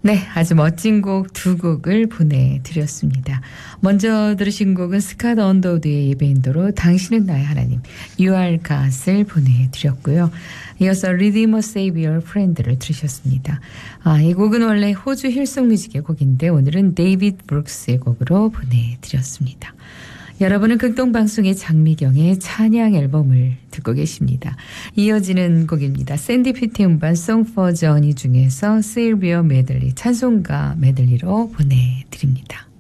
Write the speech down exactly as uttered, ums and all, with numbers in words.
네, 아주 멋진 곡 두 곡을 보내드렸습니다. 먼저 들으신 곡은 스캇 언더우드의 예배인도로 당신은 나의 하나님, You Are God을 보내드렸고요. 이어서 Redeemer Savior Friend를 들으셨습니다. 아, 이 곡은 원래 호주 힐송 뮤직의 곡인데 오늘은 데이비드 브룩스의 곡으로 보내드렸습니다. 여러분은 극동방송의 장미경의 찬양 앨범을 듣고 계십니다. 이어지는 곡입니다. 샌디 피티 음반 Song for Journey 중에서 세일비어 메들리, 찬송가 메들리로 보내드립니다.